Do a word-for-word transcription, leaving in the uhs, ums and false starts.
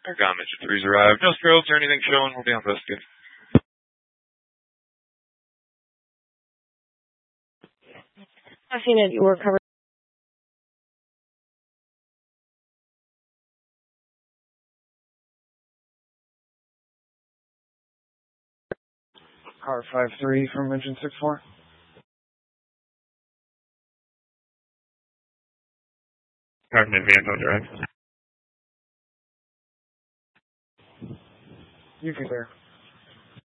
Argon Mission three's arrived. No strobes or anything showing. We'll be on investigate. I've seen it. You were covered. Car five three from engine six four. Parking in Vanto Drive. You can clear.